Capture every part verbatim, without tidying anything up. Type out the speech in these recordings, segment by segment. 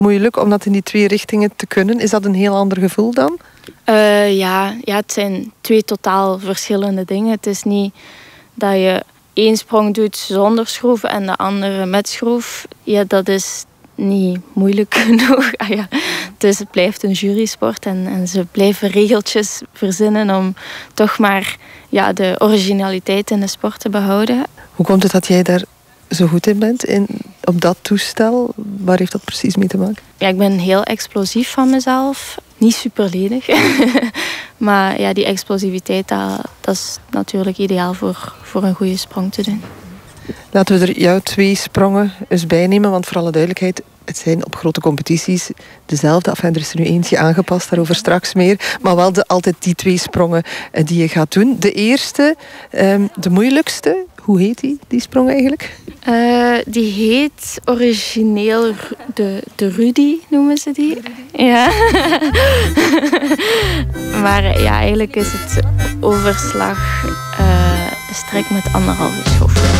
Moeilijk om dat in die twee richtingen te kunnen. Is dat een heel ander gevoel dan? Uh, ja, ja, het zijn twee totaal verschillende dingen. Het is niet dat je één sprong doet zonder schroef en de andere met schroef. Ja, dat is niet moeilijk genoeg. Ah, ja. Dus het blijft een jurysport en, en ze blijven regeltjes verzinnen om toch maar ja, de originaliteit in de sport te behouden. Hoe komt het dat jij daar zo goed in bent, in, op dat toestel? Waar heeft dat precies mee te maken? Ja, ik ben heel explosief van mezelf. Niet superledig. Maar ja, die explosiviteit, dat, dat is natuurlijk ideaal voor, voor een goede sprong te doen. Laten we er jouw twee sprongen eens bijnemen, want voor alle duidelijkheid, het zijn op grote competities dezelfde. Enfin, er is er nu eentje aangepast, daarover straks meer. Maar wel de, altijd die twee sprongen die je gaat doen. De eerste, um, de moeilijkste. Hoe heet die, die sprong eigenlijk? Uh, die heet origineel de, de Rudy, noemen ze die. Ja. Maar ja, eigenlijk is het overslag uh, strek met anderhalve schroef.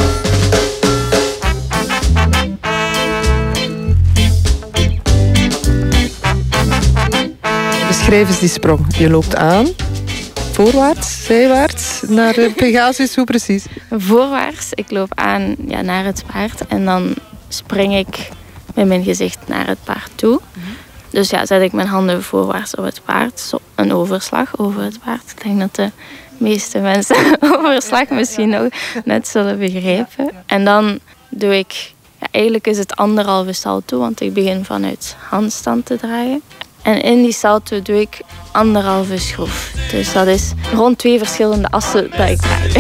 Beschrijf eens die sprong. Je loopt aan. Voorwaarts, zijwaarts, naar de Pegasus, hoe precies? Voorwaarts, ik loop aan ja, naar het paard en dan spring ik met mijn gezicht naar het paard toe. Mm-hmm. Dus ja, zet ik mijn handen voorwaarts op het paard, zo een overslag over het paard. Ik denk dat de meeste mensen overslag misschien nog net zullen begrijpen. En dan doe ik, ja, eigenlijk is het anderhalve salto, want ik begin vanuit handstand te draaien. En in die salto doe ik anderhalve schroef. Dus dat is rond twee verschillende assen dat ik draai.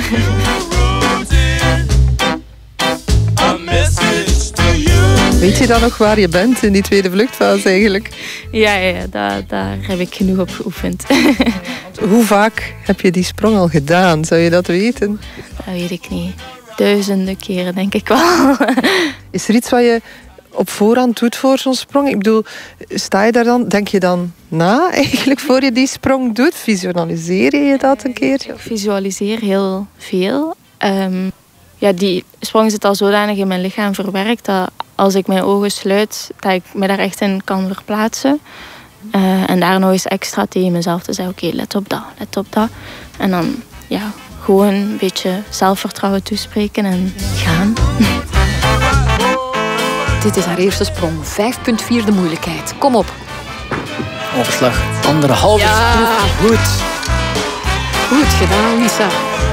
Weet je dan nog waar je bent in die tweede vluchtfase eigenlijk? Ja, ja daar, daar heb ik genoeg op geoefend. Hoe vaak heb je die sprong al gedaan? Zou je dat weten? Dat weet ik niet. Duizenden keren denk ik wel. Is er iets wat je op voorhand doet voor zo'n sprong? Ik bedoel, sta je daar dan, denk je dan na eigenlijk voor je die sprong doet? Visualiseer je dat een keer? Ik visualiseer heel veel. Um, ja, die sprong zit al zodanig in mijn lichaam verwerkt dat als ik mijn ogen sluit, dat ik me daar echt in kan verplaatsen. Uh, en daar nog eens extra tegen mezelf te zeggen, oké, okay, let op dat, let op dat. En dan ja, gewoon een beetje zelfvertrouwen toespreken en gaan. Dit is haar eerste sprong. vijf komma vier de moeilijkheid. Kom op. Opslag anderhalve ja, schroef. Goed. Goed gedaan, Lisa.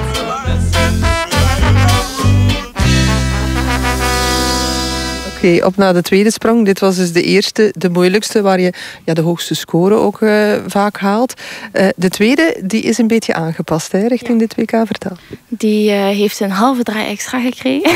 Oké, okay, op naar de tweede sprong. Dit was dus de eerste, de moeilijkste, waar je ja, de hoogste score ook uh, vaak haalt. Uh, de tweede, die is een beetje aangepast, hè, richting ja. dit W K. Vertel. Die uh, heeft een halve draai extra gekregen.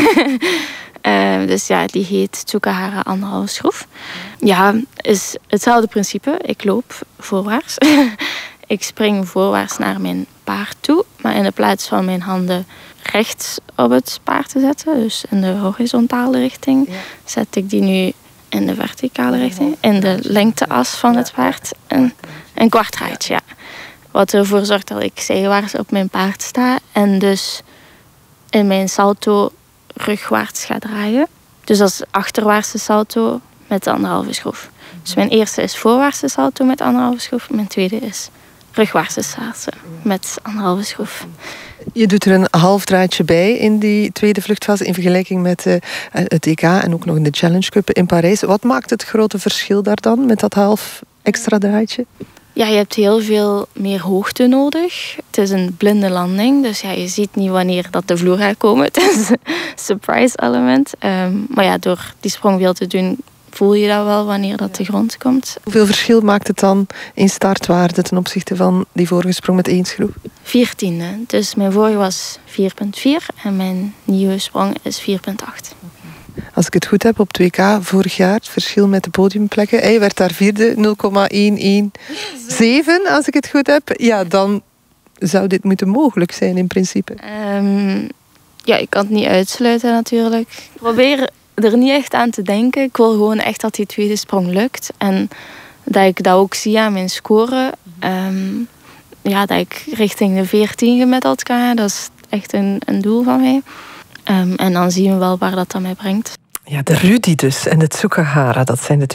Uh, dus ja, die heet Tsukahara anderhalve schroef. Ja, is hetzelfde principe. Ik loop voorwaarts. Ik spring voorwaarts naar mijn paard toe. Maar in de plaats van mijn handen rechts op het paard te zetten, dus in de horizontale richting, ja. zet ik die nu in de verticale richting. In de lengteas van het paard. Een, een kwartraadje, ja. Wat ervoor zorgt dat ik zijwaarts op mijn paard sta. En dus in mijn salto rugwaarts ga draaien. Dus dat is achterwaartse salto met anderhalve schroef. Dus mijn eerste is voorwaartse salto met anderhalve schroef. Mijn tweede is rugwaartse salto met anderhalve schroef. Je doet er een half draadje bij in die tweede vluchtfase in vergelijking met uh, het E K en ook nog in de Challenge Cup in Parijs. Wat maakt het grote verschil daar dan met dat half extra draadje? Ja, je hebt heel veel meer hoogte nodig. Het is een blinde landing, dus ja, je ziet niet wanneer dat de vloer gaat komen. Het is een surprise element. Um, maar ja, door die sprong veel te doen, voel je dat wel wanneer dat de grond komt. Hoeveel verschil maakt het dan in startwaarde ten opzichte van die vorige sprong met één schroef? veertiende. Dus mijn vorige was vier komma vier en mijn nieuwe sprong is vier komma acht. Als ik het goed heb, op het W K vorig jaar, het verschil met de podiumplekken. Hij werd daar vierde, nul komma honderdzeven, als ik het goed heb. Ja, dan zou dit moeten mogelijk zijn in principe. Um, ja, ik kan het niet uitsluiten natuurlijk. Ik probeer er niet echt aan te denken. Ik wil gewoon echt dat die tweede sprong lukt. En dat ik dat ook zie aan mijn score. Um, ja, dat ik richting de veertien gemiddeld kan gaan. Dat is echt een, een doel van mij. Um, en dan zien we wel waar dat aan mij brengt. Ja, de Rudy dus en de Tsukahara, dat zijn de